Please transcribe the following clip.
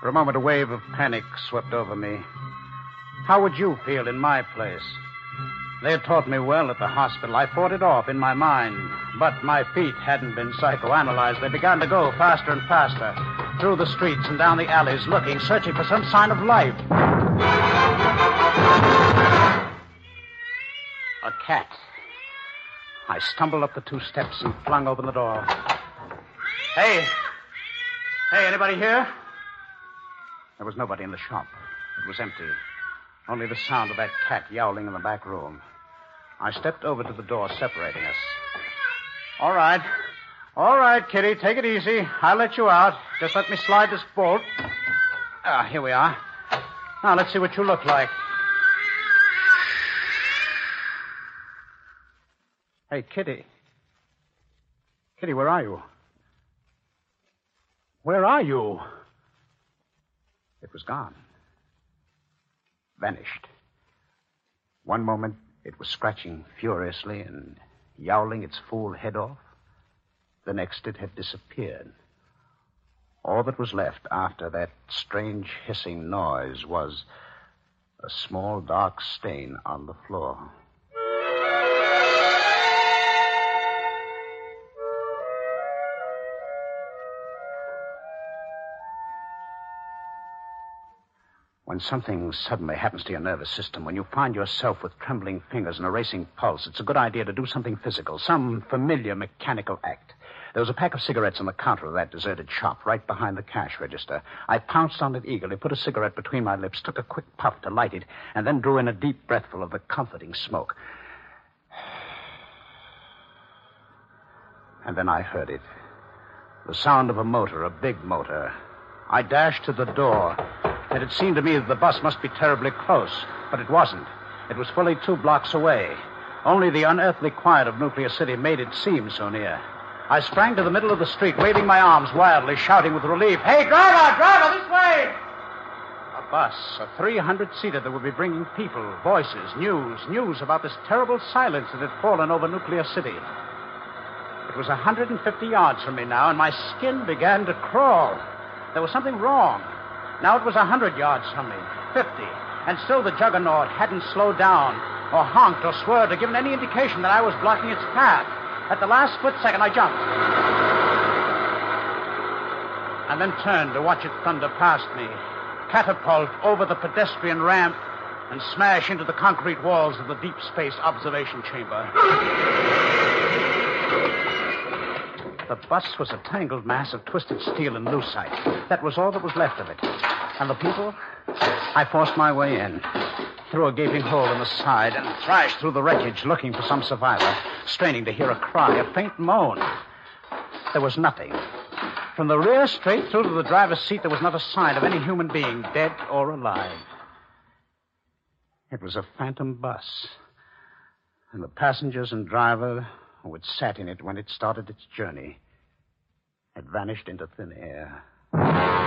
For a moment, a wave of panic swept over me. How would you feel in my place? They had taught me well at the hospital. I fought it off in my mind. But my feet hadn't been psychoanalyzed. They began to go faster and faster through the streets and down the alleys, looking, searching for some sign of life. A cat. I stumbled up the 2 steps and flung open the door. Hey, anybody here? There was nobody in the shop. It was empty. Only the sound of that cat yowling in the back room. I stepped over to the door separating us. All right, Kitty, take it easy. I'll let you out. Just let me slide this bolt. Here we are. Now, let's see what you look like. Hey, Kitty. Kitty, where are you? Where are you? It was gone. Vanished. One moment, it was scratching furiously and yowling its fool head off. The next, it had disappeared. All that was left after that strange hissing noise was a small dark stain on the floor. When something suddenly happens to your nervous system, when you find yourself with trembling fingers and a racing pulse, it's a good idea to do something physical, some familiar mechanical act. There was a pack of cigarettes on the counter of that deserted shop, right behind the cash register. I pounced on it eagerly, put a cigarette between my lips, took a quick puff to light it, and then drew in a deep breathful of the comforting smoke. And then I heard it. The sound of a motor, a big motor. I dashed to the door. It had seemed to me that the bus must be terribly close, but it wasn't. It was fully 2 blocks away. Only the unearthly quiet of Nuclear City made it seem so near. I sprang to the middle of the street, waving my arms wildly, shouting with relief, "Hey, driver, this way!" A bus, a 300-seater that would be bringing people, voices, news about this terrible silence that had fallen over Nuclear City. It was 150 yards from me now, and my skin began to crawl. There was something wrong. Now it was 100 yards from me, 50, and still the juggernaut hadn't slowed down or honked or swerved or given any indication that I was blocking its path. At the last split second, I jumped. And then turned to watch it thunder past me, catapult over the pedestrian ramp, and smash into the concrete walls of the deep space observation chamber. The bus was a tangled mass of twisted steel and lucite. That was all that was left of it. And the people? I forced my way in, through a gaping hole in the side, and thrashed through the wreckage looking for some survivor, straining to hear a cry, a faint moan. There was nothing. From the rear straight through to the driver's seat, there was not a sign of any human being, dead or alive. It was a phantom bus. And the passengers and driver who had sat in it when it started its journey had vanished into thin air.